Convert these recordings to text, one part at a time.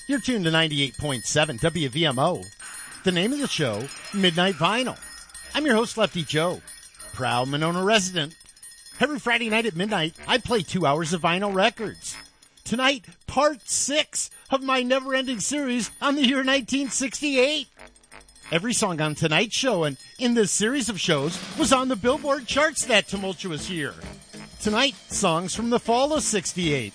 You're tuned to 98.7 WVMO. The name of the show, Midnight Vinyl. I'm your host, Lefty Joe, proud Monona resident. Every Friday night at midnight, I play 2 hours of vinyl records. Tonight, part 6 of my never-ending series on the year 1968. Every song on tonight's show and in this series of shows was on the Billboard charts that tumultuous year. Tonight, songs from the fall of 68.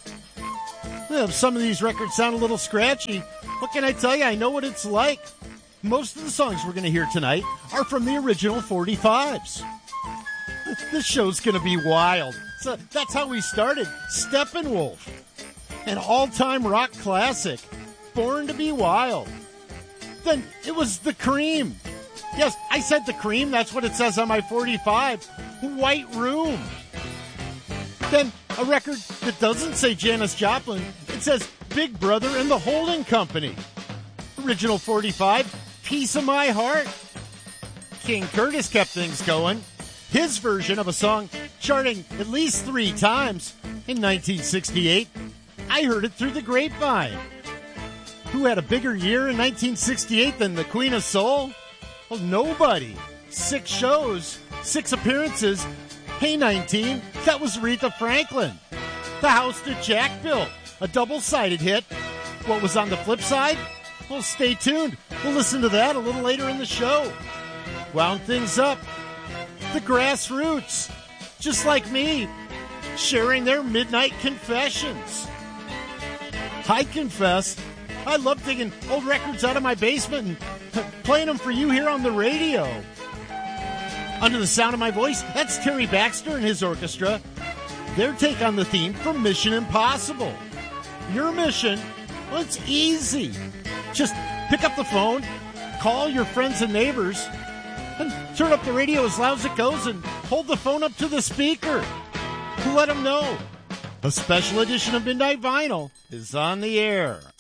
Well, some of these records sound a little scratchy. What can I tell you? I know what it's like. Most of the songs we're going to hear tonight are from the original 45s. This show's going to be wild. So that's how we started. Steppenwolf, an all-time rock classic, Born to be Wild. Then it was The Cream. Yes, I said The Cream. That's what it says on my 45. White Room. Then a record that doesn't say Janis Joplin. It says Big Brother and the Holding Company. Original 45, Piece of My Heart. King Curtis kept things going. His version of a song charting at least 3 times in 1968. I heard it through the grapevine. Who had a bigger year in 1968 than the Queen of Soul? Well, nobody. 6 shows, 6 appearances. Hey, 19, that was Aretha Franklin. The House That Jack Built, a double-sided hit. What was on the flip side? Well, stay tuned. We'll listen to that a little later in the show. Wound things up. The Grassroots, just like me, sharing their midnight confessions. I confess, I love digging old records out of my basement and playing them for you here on the radio. Under the sound of my voice, that's Terry Baxter and his orchestra. Their take on the theme from Mission Impossible. Your mission, well, it's easy. Just pick up the phone, call your friends and neighbors, and turn up the radio as loud as it goes and hold the phone up to the speaker. Let them know a special edition of Midnight Vinyl is on the air.